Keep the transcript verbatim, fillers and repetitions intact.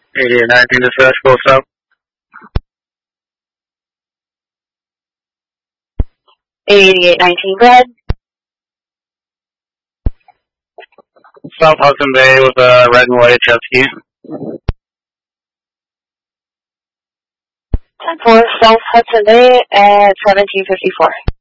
eighty-eight nineteen dispatch, full stop. eighty-eight nineteen, go ahead. South Hudson Bay with a red and white jet ski. ten four, South Hudson Bay at seventeen fifty-four.